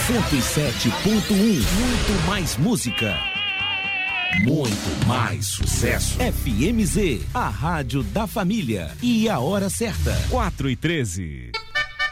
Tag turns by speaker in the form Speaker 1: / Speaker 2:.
Speaker 1: 107.1, muito mais música. Muito mais sucesso. FMZ, a rádio da família. E a hora certa, 4h13.